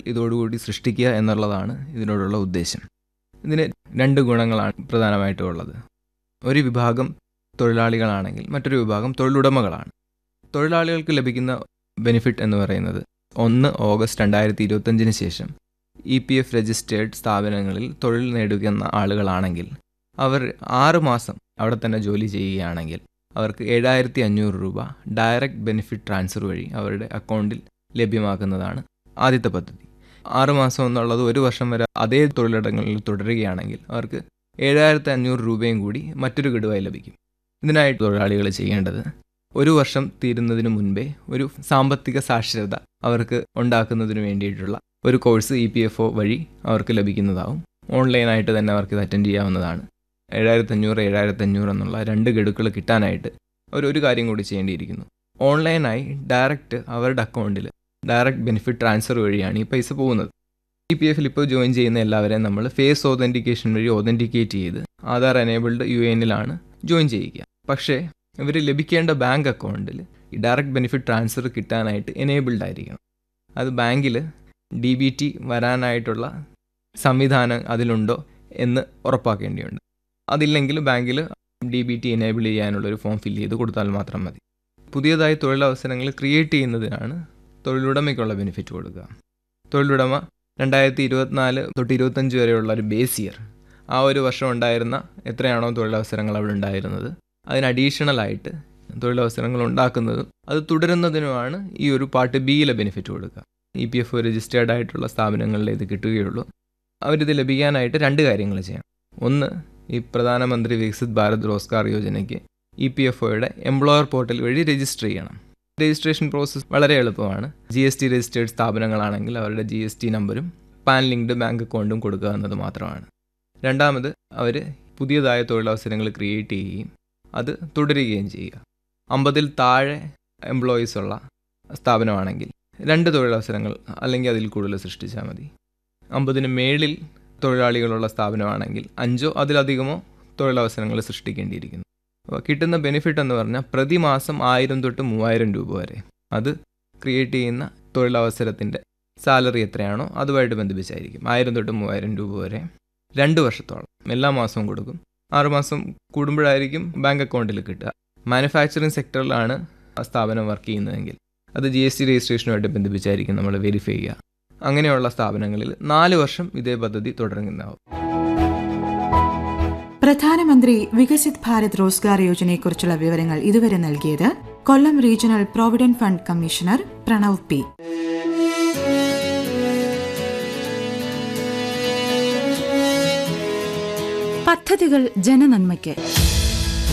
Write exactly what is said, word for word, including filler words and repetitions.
ഇതോടുകൂടി സൃഷ്ടിക്കുക എന്നുള്ളതാണ് ഇതിനോടുള്ള ഉദ്ദേശം. ഇതിന് രണ്ട് ഗുണങ്ങളാണ് പ്രധാനമായിട്ടും ഉള്ളത്. ഒരു വിഭാഗം തൊഴിലാളികളാണെങ്കിൽ മറ്റൊരു വിഭാഗം തൊഴിലുടമകളാണ്. തൊഴിലാളികൾക്ക് ലഭിക്കുന്ന ബെനിഫിറ്റ് എന്ന് പറയുന്നത് ഒന്ന് ഓഗസ്റ്റ് രണ്ടായിരത്തി ഇരുപത്തഞ്ചിന് ശേഷം ഇ പി എഫ് രജിസ്റ്റേർഡ് സ്ഥാപനങ്ങളിൽ തൊഴിൽ നേടുന്ന ആളുകളാണെങ്കിൽ അവർ ആറ് മാസം അവിടെ തന്നെ ജോലി ചെയ്യുകയാണെങ്കിൽ അവർക്ക് ഏഴായിരത്തി അഞ്ഞൂറ് രൂപ ഡയറക്റ്റ് ബെനിഫിറ്റ് ട്രാൻസ്ഫർ വഴി അവരുടെ അക്കൗണ്ടിൽ ലഭ്യമാക്കുന്നതാണ് ആദ്യത്തെ പദ്ധതി. ആറുമാസം എന്നുള്ളത് ഒരു വർഷം വരെ അതേ തൊഴിലിടങ്ങളിൽ തുടരുകയാണെങ്കിൽ അവർക്ക് ഏഴായിരത്തി അഞ്ഞൂറ് രൂപയും കൂടി മറ്റൊരു ഗഡുവായി ലഭിക്കും. ഇതിനായിട്ട് തൊഴിലാളികൾ ചെയ്യേണ്ടത് ഒരു വർഷം തീരുന്നതിന് മുൻപേ ഒരു സാമ്പത്തിക സാക്ഷരത അവർക്ക് ഉണ്ടാക്കുന്നതിന് വേണ്ടിയിട്ടുള്ള ഒരു course E P F O വഴി അവർക്ക് ലഭിക്കുന്നതാവും. ഓൺലൈനായിട്ട് തന്നെ അവർക്ക് ഇത് അറ്റൻഡ് ചെയ്യാവുന്നതാണ്. ഏഴായിരത്തി അഞ്ഞൂറ് ഏഴായിരത്തി അഞ്ഞൂറ് എന്നുള്ള രണ്ട് ഗഡുക്കൾ കിട്ടാനായിട്ട് അവർ ഒരു കാര്യം കൂടി ചെയ്യേണ്ടിയിരിക്കുന്നു. ഓൺലൈനായി ഡയറക്റ്റ് അവരുടെ അക്കൗണ്ടിൽ ഡയറക്റ്റ് ബെനിഫിറ്റ് ട്രാൻസ്ഫർ വഴിയാണ് ഈ പൈസ പോകുന്നത്. ഇ പി എഫിൽ ഇപ്പോൾ ജോയിൻ ചെയ്യുന്ന എല്ലാവരെയും നമ്മൾ ഫേസ് ഓതൻറ്റിക്കേഷൻ വഴി ഓതൻറ്റിക്കേറ്റ് ചെയ്ത് ആധാർ എനേബിൾഡ് യു എനിലാണ് ജോയിൻ ചെയ്യിക്കുക. പക്ഷേ ഇവർ ലഭിക്കേണ്ട ബാങ്ക് അക്കൗണ്ടിൽ ഈ ഡയറക്റ്റ് ബെനിഫിറ്റ് ട്രാൻസ്ഫർ കിട്ടാനായിട്ട് എനേബിൾഡ് ആയിരിക്കണം. അത് ബാങ്കിൽ ഡി ബി ടി വരാനായിട്ടുള്ള സംവിധാനം അതിലുണ്ടോ എന്ന് ഉറപ്പാക്കേണ്ടിയുണ്ട്. അതില്ലെങ്കിൽ ബാങ്കിൽ ഡി ബി ടി എനേബിൾ ചെയ്യാനുള്ളൊരു ഫോം ഫില്ല് ചെയ്ത് കൊടുത്താൽ മാത്രം മതി. പുതിയതായി തൊഴിലവസരങ്ങൾ ക്രിയേറ്റ് ചെയ്യുന്നതിനാണ് തൊഴിലുടമയ്ക്കുള്ള ബെനിഫിറ്റ് കൊടുക്കുക. തൊഴിലുടമ രണ്ടായിരത്തി ഇരുപത്തിനാല് തൊട്ട് ഇരുപത്തഞ്ച് വരെയുള്ള ഒരു ബേസ് ഇയർ, ആ ഒരു വർഷം ഉണ്ടായിരുന്ന എത്രയാണോ തൊഴിലവസരങ്ങൾ അവിടെ ഉണ്ടായിരുന്നത് അതിന് അഡീഷണലായിട്ട് തൊഴിലവസരങ്ങൾ ഉണ്ടാക്കുന്നതും അത് തുടരുന്നതിനുമാണ് ഈ ഒരു പാർട്ട് ബിയിലെ ബെനിഫിറ്റ് കൊടുക്കുക. E P F O registered ആയിട്ടുള്ള സ്ഥാപനങ്ങളിൽ ഇത് കിട്ടുകയുള്ളൂ. അവരിത് ലഭിക്കാനായിട്ട് രണ്ട് കാര്യങ്ങൾ ചെയ്യണം. ഒന്ന്, ഈ പ്രധാനമന്ത്രി Viksit Bharat Rozgar യോജനയ്ക്ക് E P F ഒയുടെ എംപ്ലോയർ പോർട്ടൽ വഴി രജിസ്റ്റർ ചെയ്യണം. രജിസ്ട്രേഷൻ പ്രോസസ്സ് വളരെ എളുപ്പമാണ്. ജി എസ് ടി രജിസ്റ്റേർഡ് സ്ഥാപനങ്ങളാണെങ്കിൽ അവരുടെ ജി എസ് ടി നമ്പരും പാൻ ലിങ്ക്ഡ് ബാങ്ക് അക്കൗണ്ടും കൊടുക്കുക എന്നത് മാത്രമാണ്. രണ്ടാമത്, അവർ പുതിയതായ തൊഴിലവസരങ്ങൾ ക്രിയേറ്റ് ചെയ്യുകയും അത് തുടരുകയും ചെയ്യുക. അമ്പതിൽ താഴെ എംപ്ലോയീസ് ഉള്ള സ്ഥാപനമാണെങ്കിൽ രണ്ട് തൊഴിലവസരങ്ങൾ അല്ലെങ്കിൽ അതിൽ കൂടുതൽ സൃഷ്ടിച്ചാൽ മതി. അമ്പതിന് മേളിൽ തൊഴിലാളികളുള്ള സ്ഥാപനമാണെങ്കിൽ അഞ്ചോ അതിലധികമോ തൊഴിലവസരങ്ങൾ സൃഷ്ടിക്കേണ്ടിയിരിക്കുന്നു. അപ്പോൾ കിട്ടുന്ന ബെനിഫിറ്റ് എന്ന് പറഞ്ഞാൽ പ്രതിമാസം ആയിരം തൊട്ട് മൂവായിരം രൂപ വരെ. അത് ക്രിയേറ്റ് ചെയ്യുന്ന തൊഴിലവസരത്തിൻ്റെ സാലറി എത്രയാണോ അതുമായിട്ട് ബന്ധിപ്പിച്ചായിരിക്കും. ആയിരം തൊട്ട് മൂവായിരം രൂപ വരെ രണ്ട് വർഷത്തോളം എല്ലാ മാസവും കൊടുക്കും. ആറുമാസം കൂടുമ്പോഴായിരിക്കും ബാങ്ക് അക്കൗണ്ടിൽ കിട്ടുക. മാനുഫാക്ചറിങ് സെക്ടറിലാണ് ആ സ്ഥാപനം വർക്ക് ചെയ്യുന്നതെങ്കിൽ അത് ജി എസ് ടി രജിസ്ട്രേഷനുമായിട്ട് ബന്ധിപ്പിച്ചായിരിക്കും നമ്മൾ വെരിഫൈ ചെയ്യുക. അങ്ങനെയുള്ള സ്ഥാപനങ്ങളിൽ നാല് വർഷം ഇതേ പദ്ധതി തുടരുന്നതാവും. പ്രധാനമന്ത്രി വികസിത് ഭാരത് റോസ്ഗാർ യോജനയെക്കുറിച്ചുള്ള വിവരങ്ങൾ ഇതുവരെ നൽകിയത് കൊല്ലം regional provident fund commissioner Pranav P. പദ്ധതികൾ ജനനന്മയ്ക്ക്.